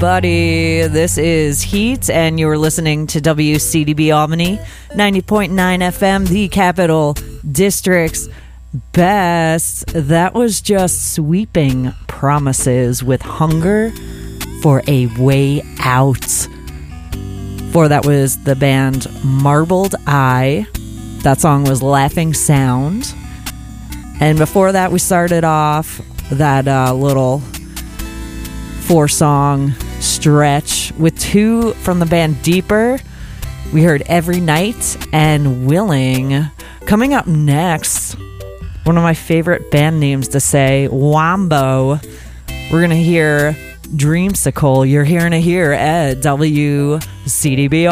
everybody. This is Heat, and you're listening to WCDB Albany, 90.9 FM, the Capital District's best. That was just Sweeping Promises with Hunger for a Way Out. For that was the band Marbled Eye. That song was Laughing Sound. And before that, we started off that little 4-song stretch with 2 from the band Deeper. We heard Every Night and Willing. Coming up next, one of my favorite band names to say, Wombo. We're going to hear Dreamsicle. You're hearing it here at WCDB.